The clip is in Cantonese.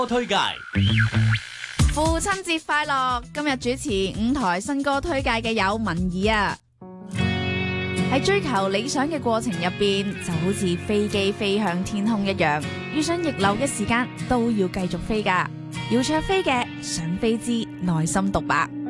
推介。 父親節快樂！今日主持5台新歌推介嘅有文儀啊。喺追求理想嘅過程入邊，就好似飛機飛向天空一樣，遇上逆流嘅時間都要繼續飛㗎。姚焯菲嘅《想飛之內心獨白》。